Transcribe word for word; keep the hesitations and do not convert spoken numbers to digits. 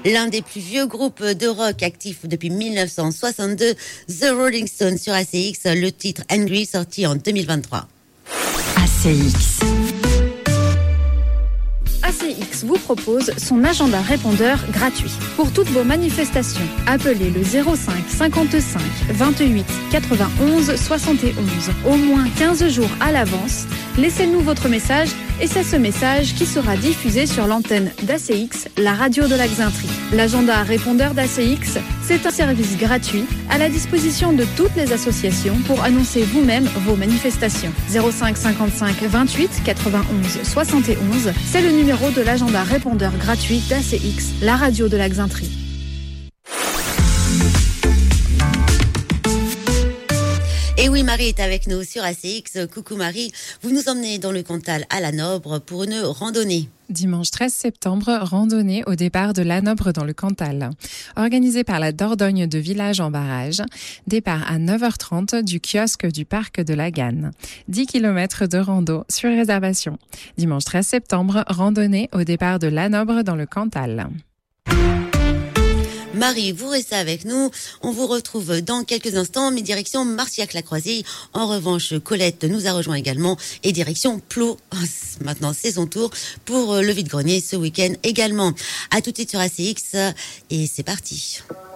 L'un des plus vieux groupes de rock actifs depuis mille neuf cent soixante-deux, The Rolling Stones sur A C X, le titre Angry sorti en deux mille vingt-trois. A C X. A C X vous propose son agenda répondeur gratuit. Pour toutes vos manifestations, appelez le zéro cinq cinquante-cinq vingt-huit quatre-vingt-onze soixante et onze. Au moins quinze jours à l'avance, laissez-nous votre message et c'est ce message qui sera diffusé sur l'antenne d'A C X, la radio de la Xaintrie. L'agenda répondeur d'A C X, c'est un service gratuit à la disposition de toutes les associations pour annoncer vous-même vos manifestations. zéro cinq cinquante-cinq vingt-huit quatre-vingt-onze soixante et onze, c'est le numéro de l'agenda répondeur gratuit d'A C X, la radio de la Xaintrie. Et oui, Marie est avec nous sur A C X. Coucou Marie, vous nous emmenez dans le Cantal à Lanobre pour une randonnée. Dimanche treize septembre, randonnée au départ de Lanobre dans le Cantal. Organisée par la Dordogne de Village en Barrage. Départ à neuf heures trente du kiosque du parc de la Ganne. dix kilomètres de rando sur réservation. Dimanche treize septembre, randonnée au départ de Lanobre dans le Cantal. Marie, vous restez avec nous. On vous retrouve dans quelques instants, mais direction Marciac-la-Croisille. En revanche, Colette nous a rejoint également et direction Plot. Maintenant, c'est son tour pour le vide-grenier ce week-end également. À tout de suite sur A C X et c'est parti.